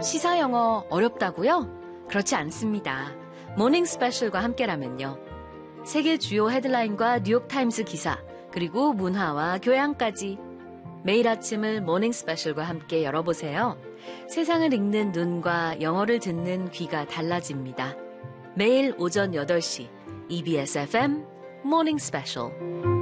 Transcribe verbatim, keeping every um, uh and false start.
시사 영어 어렵다고요? 그렇지 않습니다. 모닝 스페셜과 함께라면요. 세계 주요 헤드라인과 뉴욕타임스 기사, 그리고 문화와 교양까지 매일 아침을 모닝 스페셜과 함께 열어보세요. 세상을 읽는 눈과 영어를 듣는 귀가 달라집니다. 매일 오전 여덟 시 이비에스 에프엠 모닝 스페셜.